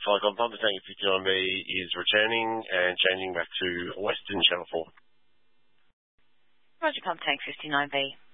Flight on Pumper Tank 59B is returning and changing back to Western Channel 4. Roger, Pumper Tank 59B.